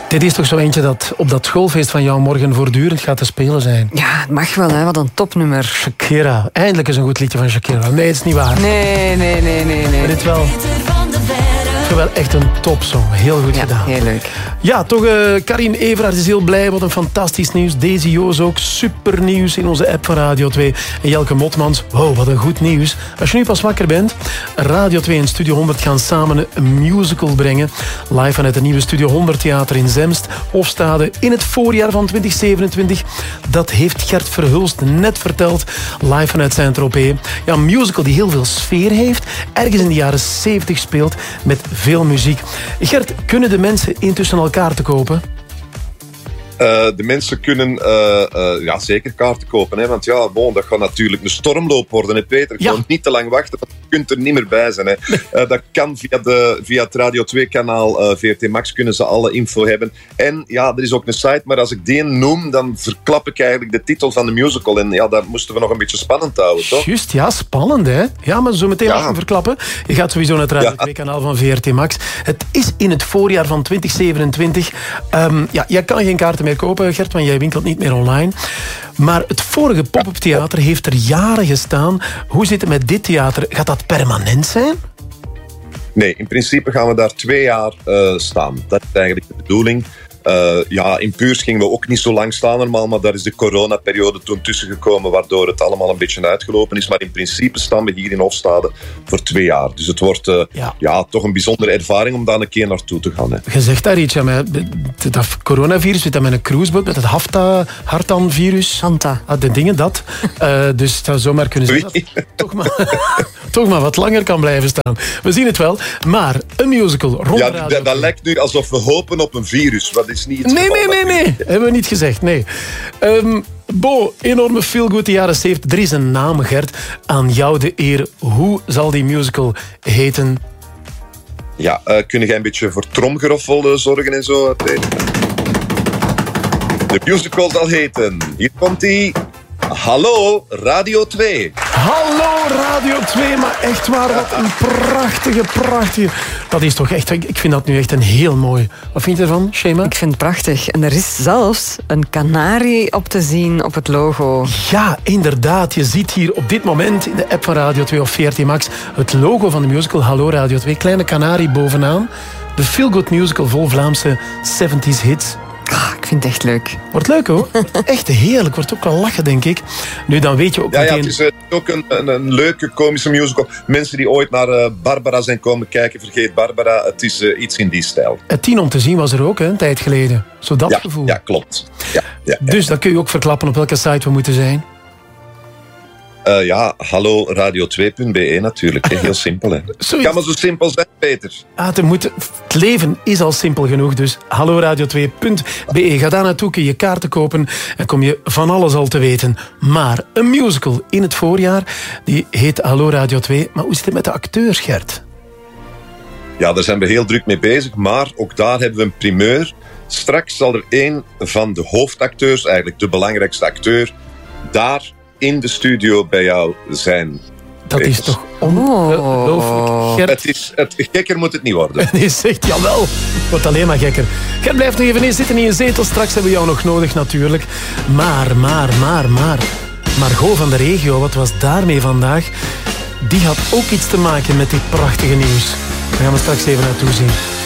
Dit is toch zo eentje dat op dat schoolfeest van jou morgen voortdurend gaat te spelen zijn? Ja, het mag wel, hè. Wat een topnummer. Shakira. Eindelijk is een goed liedje van Shakira. Nee, het is niet waar. Nee. Maar dit wel. Wel echt een topsong. Heel goed gedaan. Heel leuk. Ja, toch, Karin Everaert is heel blij. Wat een fantastisch nieuws. Daisy Joos ook. Super nieuws in onze app van Radio 2. En Jelke Motmans. Wow, wat een goed nieuws. Als je nu pas wakker bent, Radio 2 en Studio 100 gaan samen een musical brengen. Live vanuit het nieuwe Studio 100 Theater in Zemst. Hofstade in het voorjaar van 2027. Dat heeft Gert Verhulst net verteld. Live vanuit Saint-Tropez. Ja, een musical die heel veel sfeer heeft. Ergens in de jaren 70 speelt. Met veel muziek. Gert, kunnen de mensen intussen al kaarten kopen? De mensen kunnen zeker kaarten kopen. Hè? Want ja, dat gaat natuurlijk een stormloop worden. Hè, Peter? Gewoon niet te lang wachten, want je kunt er niet meer bij zijn. Hè? Dat kan via het Radio 2-kanaal VRT Max kunnen ze alle info hebben. En ja, er is ook een site, maar als ik die noem, dan verklap ik eigenlijk de titel van de musical. En ja, dat moesten we nog een beetje spannend houden, toch? Juist, ja, spannend, hè? Ja, maar zo meteen laten we verklappen. Je gaat sowieso naar het Radio 2-kanaal van VRT Max. Het is in het voorjaar van 2027. Jij kan geen kaarten meer kopen, Gert, want jij winkelt niet meer online. Maar het vorige pop-up theater heeft er jaren gestaan. Hoe zit het met dit theater? Gaat dat permanent zijn? Nee, in principe gaan we daar 2 jaar staan. Dat is eigenlijk de bedoeling. In Puurs gingen we ook niet zo lang staan normaal, maar daar is de coronaperiode toen tussen gekomen, waardoor het allemaal een beetje uitgelopen is. Maar in principe staan we hier in Hofstade voor 2 jaar. Dus het wordt toch een bijzondere ervaring om daar een keer naartoe te gaan. Hè. Je zegt daar iets, dat coronavirus zit dat met een cruiseboot, met het Hartan-virus. Hanta. De dingen, dat. Dus het zou zomaar kunnen zijn dat toch maar wat langer kan blijven staan. We zien het wel. Maar een musical rond Radio dat lijkt nu alsof we hopen op een virus. Wat is niet het geval? Nee. Hebben we niet gezegd, nee. Bo, enorme feel-good de jaren 70. Er is een naam, Gert. Aan jou de eer. Hoe zal die musical heten? Ja, kun jij een beetje voor tromgeroffel zorgen en zo? De musical zal heten. Hier komt die. Hallo Radio 2. Hallo Radio 2, maar echt waar, wat een prachtige. Dat is toch echt, ik vind dat nu echt een heel mooi. Wat vind je ervan, Shema? Ik vind het prachtig. En er is zelfs een kanarie op te zien op het logo. Ja, inderdaad. Je ziet hier op dit moment in de app van Radio 2 of VRT Max het logo van de musical Hallo Radio 2. Kleine kanarie bovenaan. De feel-good musical vol Vlaamse 70s hits. Ik vind het echt leuk. Wordt leuk hoor. Wordt echt heerlijk. Wordt ook wel lachen, denk ik. Nu, dan weet je ook meteen... Ja, het is ook een leuke, komische musical. Mensen die ooit naar Barbara zijn komen kijken, vergeet Barbara. Het is iets in die stijl. Het 10 om te zien was er ook, een tijd geleden. Zo dat gevoel. Ja, klopt. Ja. Dus dan kun je ook verklappen op welke site we moeten zijn. Hallo radio2.be natuurlijk. Heel simpel, hè. Het kan maar zo simpel zijn, Peter. Het leven is al simpel genoeg, dus hallo radio2.be. Ga daar naartoe, kun je kaarten kopen en kom je van alles al te weten. Maar een musical in het voorjaar, die heet Hallo Radio 2. Maar hoe zit het met de acteurs, Gert? Ja, daar zijn we heel druk mee bezig, maar ook daar hebben we een primeur. Straks zal er een van de hoofdacteurs, eigenlijk de belangrijkste acteur, daar in de studio bij jou zijn. Dat is toch ongelooflijk. Het gekker moet het niet worden. Nee, zegt jawel. Het wordt alleen maar gekker. Gert blijft nog even eens zitten in je zetel. Straks hebben we jou nog nodig natuurlijk. Maar Margot van de regio, wat was daarmee vandaag? Die had ook iets te maken met dit prachtige nieuws. Daar gaan we straks even naartoe zien.